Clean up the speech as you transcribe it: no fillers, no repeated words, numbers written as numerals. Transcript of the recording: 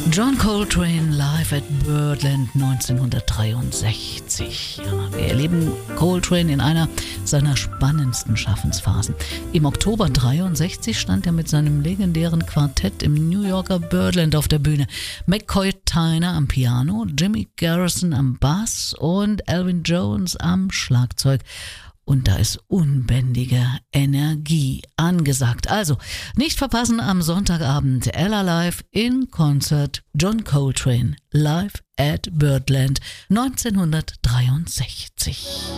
John Coltrane live at Birdland 1963. Ja, wir erleben Coltrane in einer seiner spannendsten Schaffensphasen. Im Oktober 1963 stand er mit seinem legendären Quartett im New Yorker Birdland auf der Bühne. McCoy Tyner am Piano, Jimmy Garrison am Bass und Elvin Jones am Schlagzeug. Und da ist unbändige Energie angesagt. Also, nicht verpassen am Sonntagabend Ella Live in Concert, John Coltrane live at Birdland 1963.